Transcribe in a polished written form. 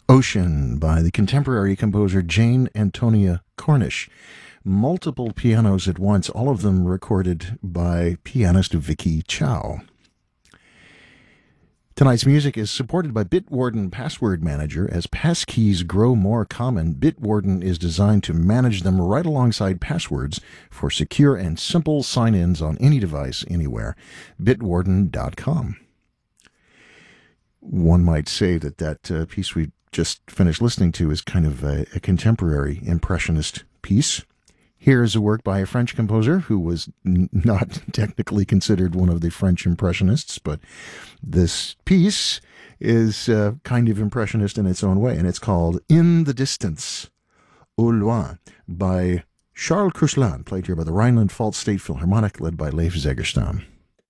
Ocean by the contemporary composer Jane Antonia Cornish. Multiple pianos at once, all of them recorded by pianist Vicky Chow. Tonight's music is supported by Bitwarden Password Manager. As passkeys grow more common, Bitwarden is designed to manage them right alongside passwords for secure and simple sign-ins on any device, anywhere. Bitwarden.com. One might say that piece we just finished listening to is kind of a contemporary impressionist piece. Here's a work by a French composer who was not technically considered one of the French impressionists, but this piece is kind of impressionist in its own way, and it's called In the Distance, Au Loin, by Charles Koechlin, played here by the Rhineland-Pfalz State Philharmonic, led by Leif Zegerstam.